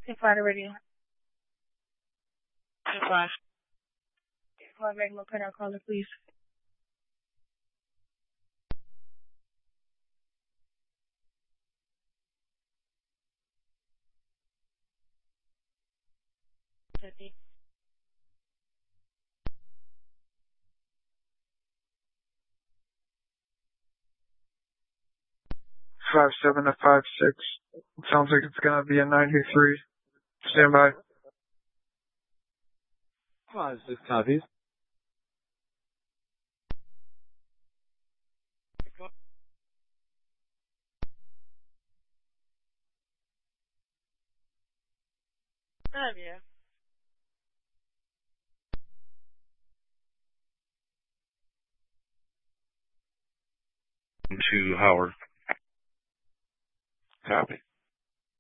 Five radio. 5. Five regular printout caller, please. Five 7 to 5 6. Sounds like it's gonna be a 93. Stand by. 5-6 copies. Yeah. To Howard. Copy.